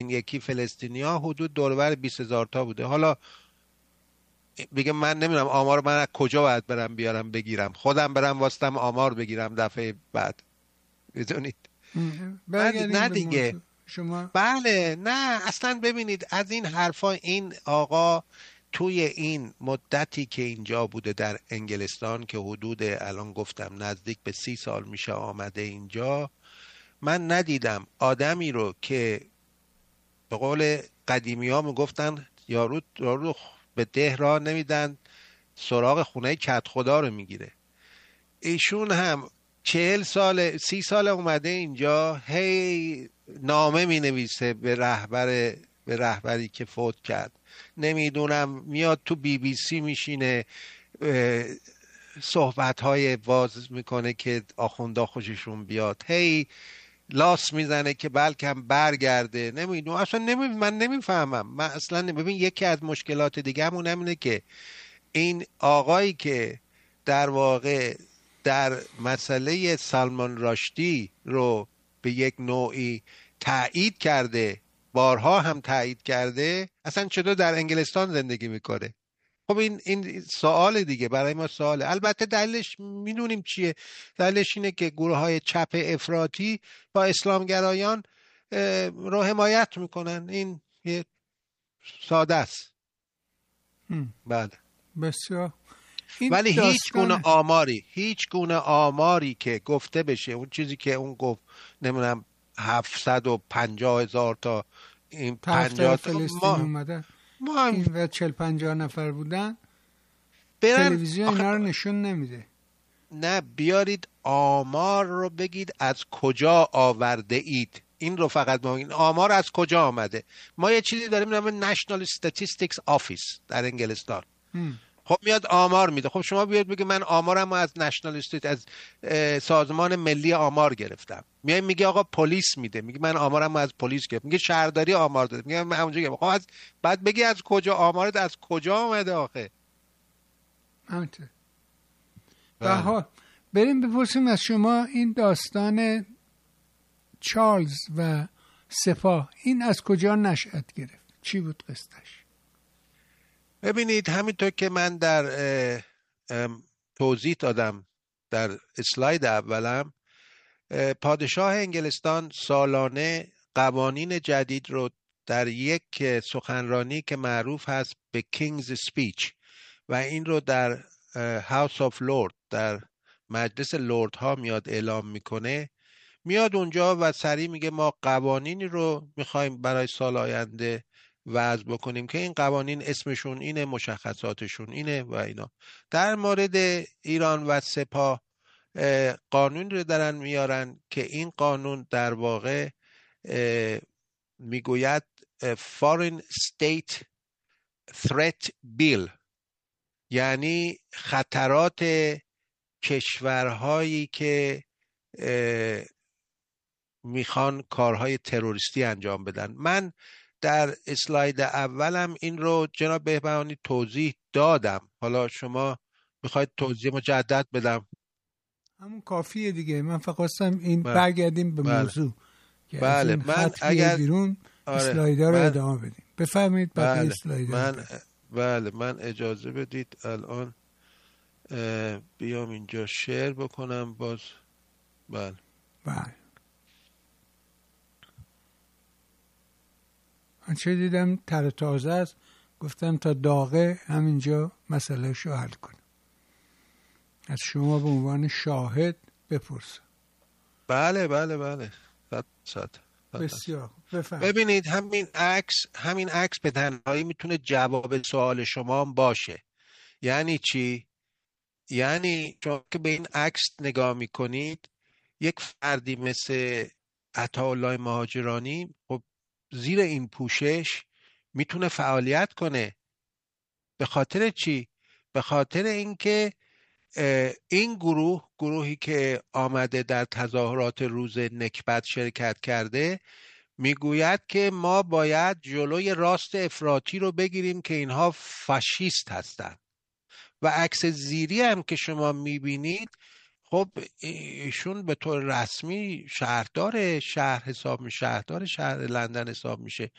اون یکی فلسطینیا حدود دوربر 20,000 تا بوده. حالا بگم من نمیدونم آمار من از کجا باید برم بیارم بگیرم، خودم برم واسطم آمار بگیرم دفعه بعد، میدونید. برگردیم نه به دیگه. موضوع شما. بله نه اصلا ببینید از این حرفا، این آقا توی این مدتی که اینجا بوده در انگلستان که حدود الان گفتم نزدیک به 30 سال میشه آمده اینجا، من ندیدم آدمی رو که به قول قدیمی ها میگفتن یارو به ده راه نمیدن سراغ خونه کت خدا رو میگیره. ایشون هم 40 سال 30 سال اومده اینجا، هی نامه می نویسه به رهبری که فوت کرد، نمیدونم میاد تو BBC میشینه صحبت های باز میکنه که آخوندا خوششون بیاد، هی لاس میزنه که بلکم برگرده، نمیدونم اصلا من نمیفهمم. من اصلا ببین یکی از مشکلات دیگه همون اینه که این آقایی که در واقع در مسئله سلمان راشدی رو به یک نوعی تایید کرده، بارها هم تایید کرده، اصلا چطور در انگلستان زندگی میکنه؟ خب این سوال دیگه برای ما سواله. البته دلیلش میدونیم چیه، دلیلش اینه که گروه های چپ افراطی با اسلامگرایان رو حمایت میکنن. این یه ساده است. بله. بسیار. این ولی داستان هیچ گونه آماری که گفته بشه، اون چیزی که اون گفت نمیدونم 750,000 تا این 50 تا فلسطین اومدن این و 40-50 نفر بودن، تلویزیون اینا رو نشون نمیده. نه بیارید آمار رو بگید از کجا آورده اید، این رو فقط ما این آمار از کجا آمده. ما یه چیزی داریم نام National Statistics Office در انگلستان. خب میاد آمار میده. خب شما بیاد بگید من آمارم از نشنال استیت، از سازمان ملی آمار گرفتم. میای میگه آقا پلیس میده، میگه من آمارم از پلیس گرفتم. میگه شهرداری آمار داده، میگه من اونجا گرفتم. خب بعد بگی از کجا آمارت از کجا آمده آخه. همینطور. بها بریم بپرسیم از شما این داستان چارلز و سپاه این از کجا نشأت گرفت؟ چی بود قصتش؟ ببینید همینطور که من در توضیح دادم در اسلاید اولم، پادشاه انگلستان سالانه قوانین جدید رو در یک سخنرانی که معروف هست به کینگز سپیچ و این رو در هاوس آف لورد، در مجلس لورد ها میاد اعلام میکنه. میاد اونجا و سریع میگه ما قوانینی رو میخوایم برای سال آینده وضع بکنیم که این قوانین اسمشون اینه، مشخصاتشون اینه و اینا. در مورد ایران و سپاه قانون رو دارن میارن که این قانون در واقع میگوید Foreign State Threat Bill، یعنی خطرات کشورهایی که میخوان کارهای تروریستی انجام بدن. من در اسلاید اولم این رو جناب بهبهانی توضیح دادم، حالا شما میخواید توضیح مجدد بدم؟ همون کافیه دیگه. من فقط خواستم این برگردیم به موضوع که بله. من اگر بیرون اسلایدها رو ادامه بدیم. بفرمایید بقیه اسلایدها. من اجازه بدید الان بیام اینجا شیر بکنم باز. بله. من چه دیدم تر تازه است، گفتم تا داغه همینجا مسئله شو حل کنم. از شما به عنوان شاهد بپرسم. بله. بسیار. ببینید همین عکس به تنهایی میتونه جواب سوال شما باشه. یعنی چی؟ یعنی شما که به این عکس نگاه میکنید، یک فردی مثل عطاالله مهاجرانی خب زیر این پوشش میتونه فعالیت کنه. به خاطر چی؟ به خاطر اینکه این گروهی که آمده در تظاهرات روز نکبت شرکت کرده، میگوید که ما باید جلوی راست افراطی رو بگیریم که اینها فاشیست هستند. و عکس زیری هم که شما میبینید، خب ایشون به طور رسمی شهردار شهر حساب میشه، شهردار شهر لندن حساب میشه.